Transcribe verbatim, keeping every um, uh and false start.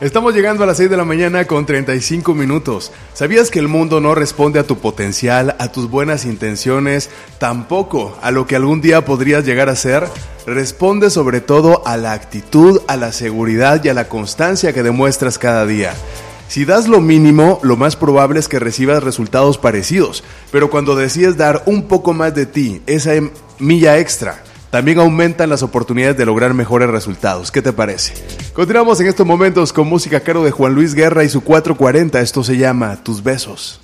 Estamos llegando a las seis de la mañana con treinta y cinco minutos. ¿Sabías que el mundo no responde a tu potencial, a tus buenas intenciones, tampoco a lo que algún día podrías llegar a ser? Responde sobre todo a la actitud, a la seguridad y a la constancia que demuestras cada día. Si das lo mínimo, lo más probable es que recibas resultados parecidos, pero cuando decides dar un poco más de ti, esa milla extra, también aumentan las oportunidades de lograr mejores resultados. ¿Qué te parece? Continuamos en estos momentos con música a cargo de Juan Luis Guerra y su cuatrocientos cuarenta. Esto se llama Tus Besos.